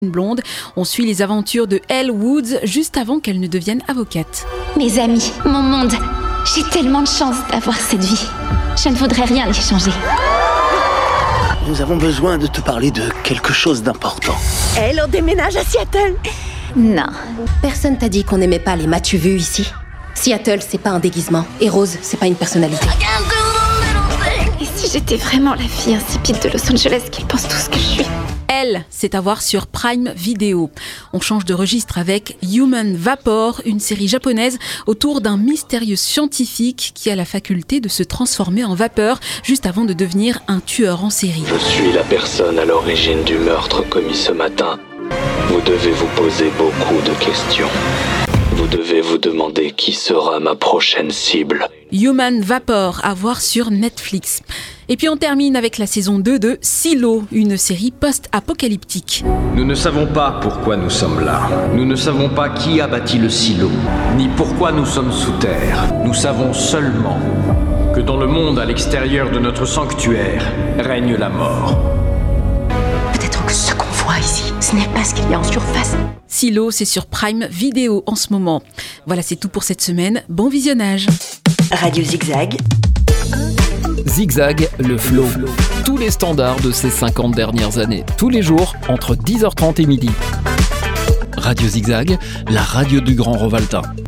blonde. On suit les aventures de Elle Woods juste avant qu'elle ne devienne avocate. Mes amis, mon monde, j'ai tellement de chance d'avoir cette vie. Je ne voudrais rien y changer. Nous avons besoin de te parler de quelque chose d'important. Elle, on déménage à Seattle. Non. Personne t'a dit qu'on n'aimait pas les m'as-tu vu ici. Seattle, c'est pas un déguisement. Et Rose, c'est pas une personnalité. Et si j'étais vraiment la fille insipide de Los Angeles qu'ils pensent tous que je suis? Elle, c'est à voir sur Prime Video. On change de registre avec Human Vapor, une série japonaise autour d'un mystérieux scientifique qui a la faculté de se transformer en vapeur juste avant de devenir un tueur en série. Je suis la personne à l'origine du meurtre commis ce matin. Vous devez vous poser beaucoup de questions. Vous devez vous demander qui sera ma prochaine cible. Human Vapor, à voir sur Netflix. Et puis on termine avec la saison 2 de Silo, une série post-apocalyptique. Nous ne savons pas pourquoi nous sommes là. Nous ne savons pas qui a bâti le silo, ni pourquoi nous sommes sous terre. Nous savons seulement que dans le monde à l'extérieur de notre sanctuaire règne la mort. Peut-être que ce qu'on voit ici, ce n'est pas ce qu'il y a en surface. Silo, c'est sur Prime Video en ce moment. Voilà, c'est tout pour cette semaine. Bon visionnage. Radio Zigzag. Zigzag, le flow. Tous les standards de ces 50 dernières années. Tous les jours, entre 10h30 et midi. Radio Zigzag, la radio du Grand Revaltin.